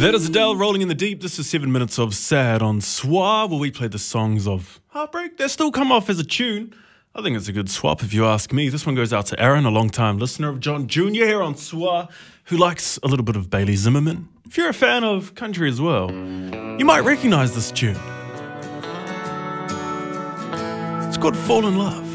That is Adele, Rolling in the Deep. This is 7 minutes of Sad on SWA, where we play the songs of heartbreak that still come off as a tune. I think it's a good swap if you ask me. This one goes out to Aaron, a long-time listener of John Jr. here on SWA, who likes a little bit of Bailey Zimmerman. If you're a fan of country as well, you might recognize this tune. It's called Fall in Love.